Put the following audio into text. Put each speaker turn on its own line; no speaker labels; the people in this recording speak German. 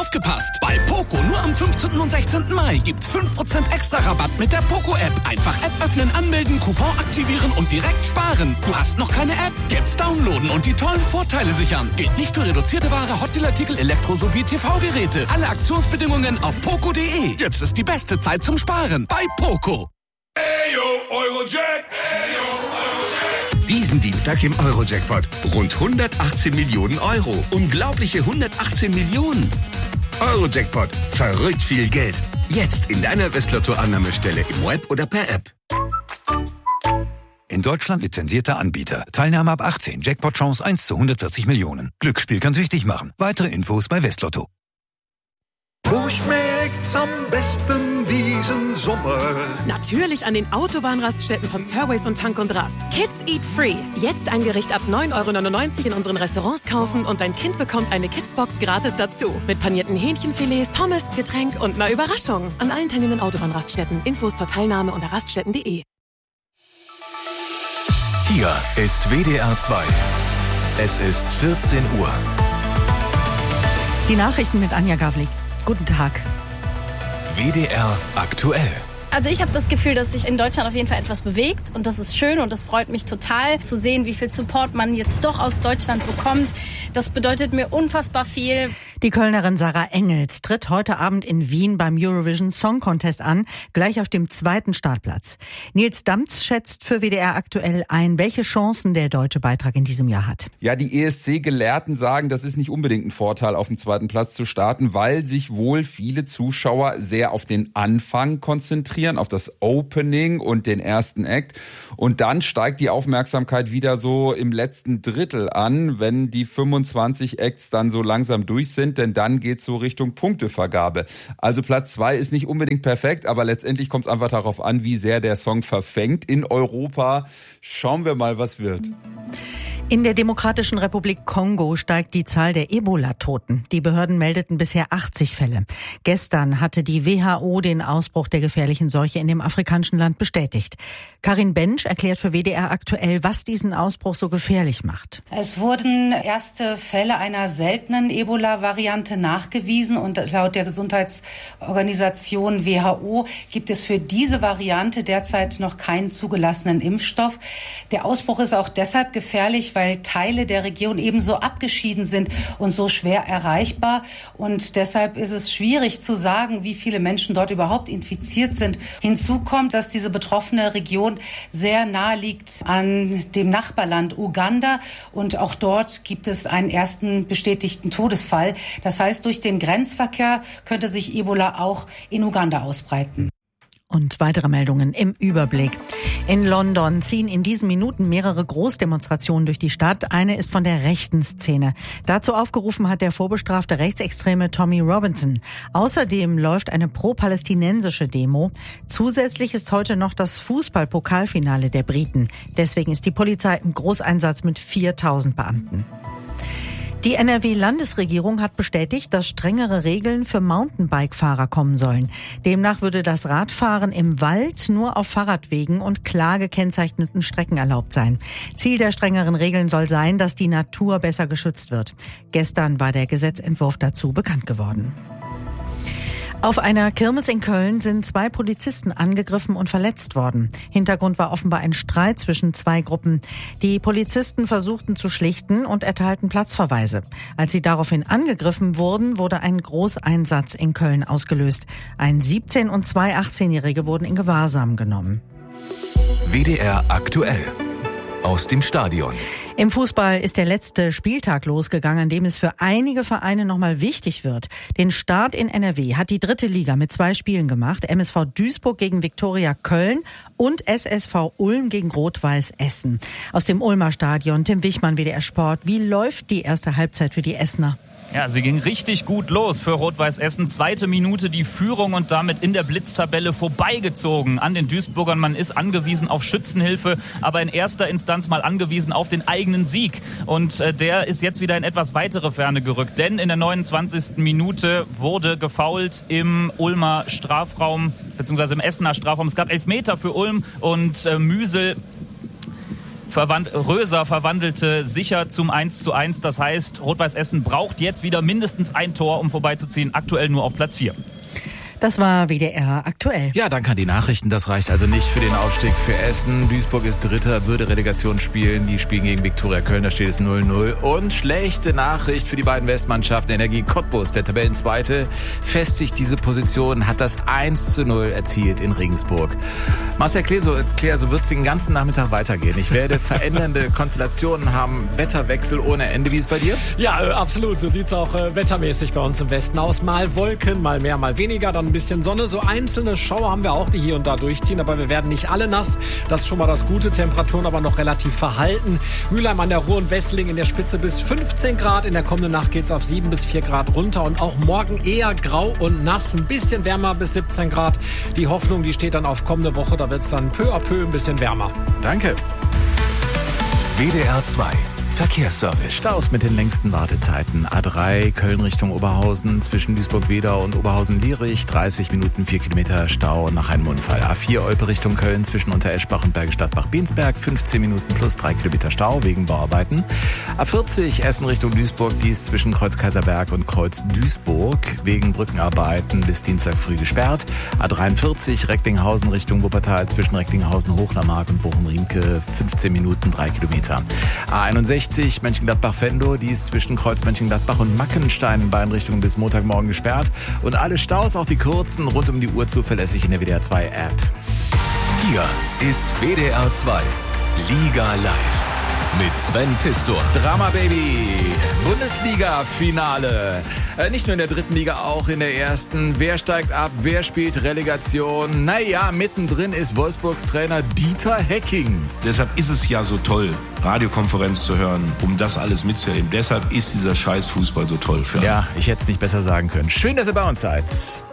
Aufgepasst! Bei Poco nur am 15. und 16. Mai gibt's 5% extra Rabatt mit der Poco-App. Einfach App öffnen, anmelden, Coupon aktivieren und direkt sparen. Du hast noch keine App? Jetzt downloaden und die tollen Vorteile sichern. Gilt nicht für reduzierte Ware, Hotdeal-Artikel, Elektro- sowie TV-Geräte. Alle Aktionsbedingungen auf poco.de. Jetzt ist die beste Zeit zum Sparen bei Poco.
Ayo, Eurojack! Ayo, Eurojack!
Diesen Dienstag im Eurojackpot. Rund 118 Millionen Euro. Unglaubliche 118 Millionen. Eurojackpot. Verrückt viel Geld. Jetzt in deiner Westlotto-Annahmestelle im Web oder per App.
In Deutschland lizenzierter Anbieter. Teilnahme ab 18. Jackpot-Chance 1 zu 140 Millionen. Glücksspiel kann süchtig machen. Weitere Infos bei Westlotto.
Wo schmeckt's am besten diesen Sommer?
Natürlich an den Autobahnraststätten von Surways und Tank und Rast. Kids Eat Free. Jetzt ein Gericht ab 9,99 € in unseren Restaurants kaufen und dein Kind bekommt eine Kidsbox gratis dazu. Mit panierten Hähnchenfilets, Pommes, Getränk und einer Überraschung. An allen teilnehmenden Autobahnraststätten. Infos zur Teilnahme unter raststätten.de.
Hier ist WDR 2. Es ist 14 Uhr.
Die Nachrichten mit Anja Gavlik. Guten Tag.
WDR aktuell.
Also ich habe das Gefühl, dass sich in Deutschland auf jeden Fall etwas bewegt und das ist schön und das freut mich total zu sehen, wie viel Support man jetzt doch aus Deutschland bekommt. Das bedeutet mir unfassbar viel.
Die Kölnerin Sarah Engels tritt heute Abend in Wien beim Eurovision Song Contest an, gleich auf dem 2. Startplatz. Nils Damz schätzt für WDR aktuell ein, welche Chancen der deutsche Beitrag in diesem Jahr hat.
Ja, die ESC-Gelehrten sagen, das ist nicht unbedingt ein Vorteil, auf dem 2. Platz zu starten, weil sich wohl viele Zuschauer sehr auf den Anfang konzentrieren, auf das Opening und den ersten Act. Und dann steigt die Aufmerksamkeit wieder so im letzten Drittel an, wenn die 25 Acts dann so langsam durch sind, denn dann geht's so Richtung Punktevergabe. Also Platz 2 ist nicht unbedingt perfekt, aber letztendlich kommt es einfach darauf an, wie sehr der Song verfängt in Europa. Schauen wir mal, was wird.
In der Demokratischen Republik Kongo steigt die Zahl der Ebola-Toten. Die Behörden meldeten bisher 80 Fälle. Gestern hatte die WHO den Ausbruch der gefährlichen Seuche in dem afrikanischen Land bestätigt. Karin Bensch erklärt für WDR aktuell, was diesen Ausbruch so gefährlich macht.
Es wurden erste Fälle einer seltenen Ebola-Variante nachgewiesen und laut der Gesundheitsorganisation WHO gibt es für diese Variante derzeit noch keinen zugelassenen Impfstoff. Der Ausbruch ist auch deshalb gefährlich, weil Teile der Region ebenso abgeschieden sind und so schwer erreichbar. Und deshalb ist es schwierig zu sagen, wie viele Menschen dort überhaupt infiziert sind. Hinzu kommt, dass diese betroffene Region sehr nahe liegt an dem Nachbarland Uganda. Und auch dort gibt es einen ersten bestätigten Todesfall. Das heißt, durch den Grenzverkehr könnte sich Ebola auch in Uganda ausbreiten.
Und weitere Meldungen im Überblick. In London ziehen in diesen Minuten mehrere Großdemonstrationen durch die Stadt. Eine ist von der rechten Szene. Dazu aufgerufen hat der vorbestrafte Rechtsextreme Tommy Robinson. Außerdem läuft eine pro-palästinensische Demo. Zusätzlich ist heute noch das Fußball-Pokalfinale der Briten. Deswegen ist die Polizei im Großeinsatz mit 4.000 Beamten. Die NRW-Landesregierung hat bestätigt, dass strengere Regeln für Mountainbike-Fahrer kommen sollen. Demnach würde das Radfahren im Wald nur auf Fahrradwegen und klar gekennzeichneten Strecken erlaubt sein. Ziel der strengeren Regeln soll sein, dass die Natur besser geschützt wird. Gestern war der Gesetzentwurf dazu bekannt geworden. Auf einer Kirmes in Köln sind 2 Polizisten angegriffen und verletzt worden. Hintergrund war offenbar ein Streit zwischen 2 Gruppen. Die Polizisten versuchten zu schlichten und erteilten Platzverweise. Als sie daraufhin angegriffen wurden, wurde ein Großeinsatz in Köln ausgelöst. Ein 17- und 2 18-Jährige wurden in Gewahrsam genommen.
WDR aktuell. Aus dem Stadion.
Im Fußball ist der letzte Spieltag losgegangen, an dem es für einige Vereine nochmal wichtig wird. Den Start in NRW hat die 3. Liga mit 2 Spielen gemacht. MSV Duisburg gegen Viktoria Köln und SSV Ulm gegen Rot-Weiß Essen. Aus dem Ulmer Stadion, Tim Wichmann, WDR Sport. Wie läuft die erste Halbzeit für die Essener?
Ja, sie ging richtig gut los für Rot-Weiß Essen. 2. Minute die Führung und damit in der Blitztabelle vorbeigezogen an den Duisburgern. Man ist angewiesen auf Schützenhilfe, aber in erster Instanz mal angewiesen auf den eigenen Sieg. Und der ist jetzt wieder in etwas weitere Ferne gerückt. Denn in der 29. Minute wurde gefoult im Ulmer Strafraum, beziehungsweise im Essener Strafraum. Es gab Elfmeter für Ulm und Müsel Röser verwandelte sicher zum 1:1. Das heißt, Rot-Weiß Essen braucht jetzt wieder mindestens ein Tor, um vorbeizuziehen. Aktuell nur auf Platz 4.
Das war WDR aktuell.
Ja, danke an die Nachrichten. Das reicht also nicht für den Aufstieg für Essen. Duisburg ist Dritter, würde Relegation spielen. Die spielen gegen Viktoria Köln, da steht es 0:0. Und schlechte Nachricht für die beiden Westmannschaften. Energie Cottbus, der Tabellenzweite, festigt diese Position, hat das 1:0 erzielt in Regensburg. Marcel Claire, so wird es den ganzen Nachmittag weitergehen. Ich werde verändernde Konstellationen haben, Wetterwechsel ohne Ende. Wie ist es bei dir?
Ja, absolut. So sieht's auch wettermäßig bei uns im Westen aus. Mal Wolken, mal mehr, mal weniger. Dann ein bisschen Sonne. So einzelne Schauer haben wir auch, die hier und da durchziehen. Aber wir werden nicht alle nass. Das ist schon mal das Gute. Temperaturen aber noch relativ verhalten. Mülheim an der Ruhr und Wesseling in der Spitze bis 15 Grad. In der kommenden Nacht geht's auf 7 bis 4 Grad runter. Und auch morgen eher grau und nass. Ein bisschen wärmer bis 17 Grad. Die Hoffnung, die steht dann auf kommende Woche. Da wird's dann peu à peu ein bisschen wärmer.
Danke.
WDR 2 Verkehrsservice.
Staus mit den längsten Wartezeiten. A3 Köln Richtung Oberhausen zwischen Duisburg-Wedau und Oberhausen-Lierich. 30 Minuten, 4 Kilometer Stau nach einem Unfall. A4 Olpe Richtung Köln zwischen Untereschbach und Bergisch Gladbach-Biensberg. 15 Minuten plus 3 Kilometer Stau wegen Bauarbeiten. A40 Essen Richtung Duisburg. Dies zwischen Kreuz Kaiserberg und Kreuz Duisburg. Wegen Brückenarbeiten bis Dienstag früh gesperrt. A43 Recklinghausen Richtung Wuppertal zwischen Recklinghausen, Hochlermark und Bochum-Riemke. 15 Minuten, 3 Kilometer. A61 Mönchengladbach-Venlo, die ist zwischen Kreuz Mönchengladbach und Mackenstein in beiden Richtungen bis Montagmorgen gesperrt. Und alle Staus, auch die kurzen, rund um die Uhr zuverlässig in der WDR 2 App.
Hier ist WDR 2 Liga Live mit Sven Pistor.
Drama Baby, Bundesliga-Finale. Nicht nur in der dritten Liga, auch in der ersten. Wer steigt ab, wer spielt Relegation? Naja, mittendrin ist Wolfsburgs Trainer Dieter Hecking.
Deshalb ist es ja so toll, Radiokonferenz zu hören, um das alles mitzuerleben. Deshalb ist dieser Scheiß Fußball so toll für alle.
Ja, ich hätte es nicht besser sagen können. Schön, dass ihr bei uns seid.